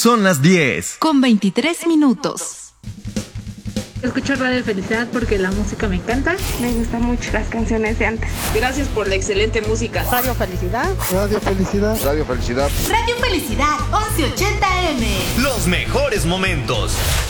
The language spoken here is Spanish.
Son las 10. Con 23 minutos. Escucho Radio Felicidad porque la música me encanta. Me gustan mucho las canciones de antes. Gracias por la excelente música. Radio Felicidad. Radio Felicidad. Radio Felicidad. Radio Felicidad 1180 AM. Los mejores momentos.